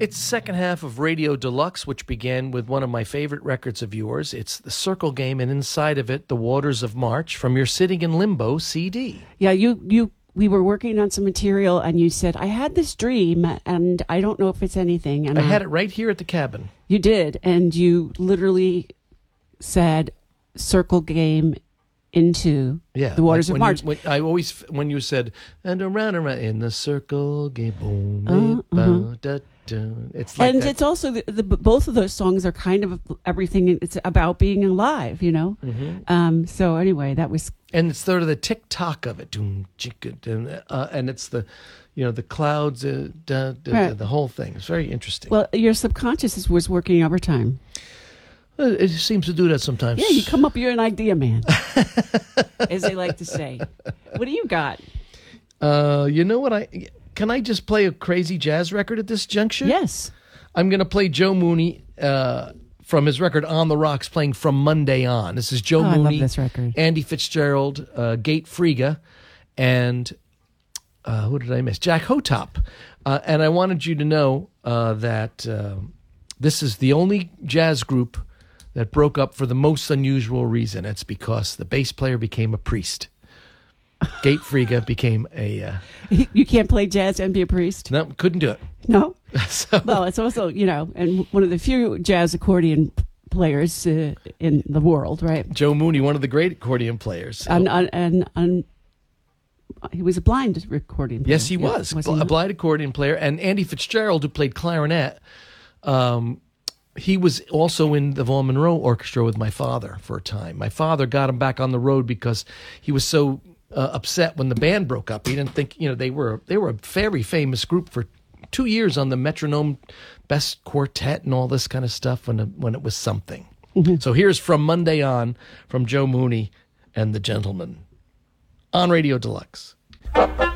It's the second half of Radio Deluxe, which began with one of my favorite records of yours. It's The Circle Game, and inside of it, The Waters of March from your Sitting in Limbo CD. Yeah, we were working on some material, and you said, I had this dream, and I don't know if it's anything. And I had it right here at the cabin. You did, and you literally said, Circle Game into the Waters of March. When you said, and around in the circle game, boom, it's like and that. it's also both of those songs are kind of everything. It's about being alive, you know. Mm-hmm. So anyway, that was, and it's sort of the tick tock of it, and it's the, the clouds, the whole thing. It's very interesting. Well, your subconscious was working overtime. It seems to do that sometimes. Yeah, you come up, you're an idea man, as they like to say. What do you got? You know what? Can I just play a crazy jazz record at this juncture? Yes. I'm going to play Joe Mooney from his record On the Rocks, playing From Monday On. This is Joe Mooney, I love this record. Andy Fitzgerald, Gate Friga, and who did I miss? Jack Hotop. And I wanted you to know that this is the only jazz group that broke up for the most unusual reason. It's because the bass player became a priest. Gate Friga became a... You can't play jazz and be a priest? No, couldn't do it. No? Well, it's also, and one of the few jazz accordion players in the world, right? Joe Mooney, one of the great accordion players. And he was a blind accordion player. Yes, he was. A blind accordion player. And Andy Fitzgerald, who played clarinet, he was also in the Vaughn Monroe Orchestra with my father for a time. My father got him back on the road because he was so upset when the band broke up. He didn't think, they were a very famous group for 2 years on the Metronome Best Quartet and all this kind of stuff when it was something. Mm-hmm. So here's From Monday On from Joe Mooney and the Gentlemen on Radio Deluxe.